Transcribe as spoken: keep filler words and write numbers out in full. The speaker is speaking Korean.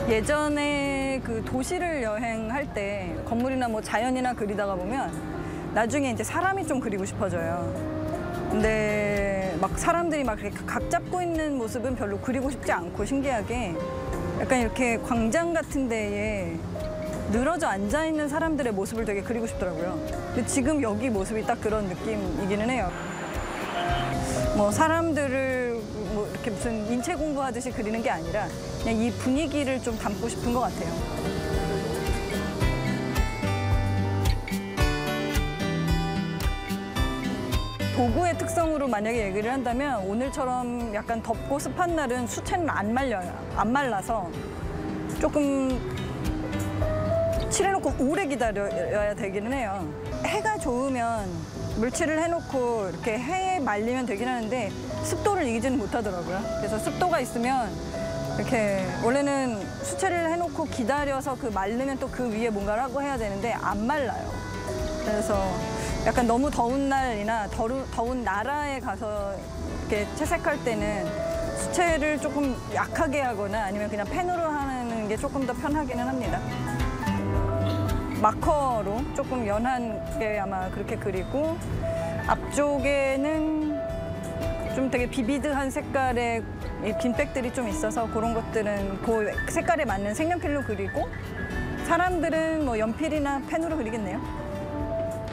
예전에 그 도시를 여행할 때 건물이나 뭐 자연이나 그리다가 보면 나중에 이제 사람이 좀 그리고 싶어져요. 근데 막 사람들이 막 이렇게 각 잡고 있는 모습은 별로 그리고 싶지 않고 신기하게 약간 이렇게 광장 같은 데에 늘어져 앉아 있는 사람들의 모습을 되게 그리고 싶더라고요. 근데 지금 여기 모습이 딱 그런 느낌이기는 해요. 뭐 사람들을 뭐 이렇게 무슨 인체 공부하듯이 그리는 게 아니라 그냥 이 분위기를 좀 담고 싶은 것 같아요. 도구의 특성으로 만약에 얘기를 한다면 오늘처럼 약간 덥고 습한 날은 수채는 안 말려요. 안 말라서 조금 칠해놓고 오래 기다려야 되기는 해요. 해가 좋으면 물칠을 해놓고 이렇게 해에 말리면 되긴 하는데 습도를 이기지는 못하더라고요. 그래서 습도가 있으면 이렇게 원래는 수채를 해놓고 기다려서 그 말르면 또 그 위에 뭔가를 하고 해야 되는데 안 말라요. 그래서 약간 너무 더운 날이나 더루, 더운 나라에 가서 이렇게 채색할 때는 수채를 조금 약하게 하거나 아니면 그냥 펜으로 하는 게 조금 더 편하기는 합니다. 마커로 조금 연한 게 아마 그렇게 그리고 앞쪽에는 좀 되게 비비드한 색깔의 빈백들이 좀 있어서 그런 것들은 그 색깔에 맞는 색연필로 그리고 사람들은 뭐 연필이나 펜으로 그리겠네요.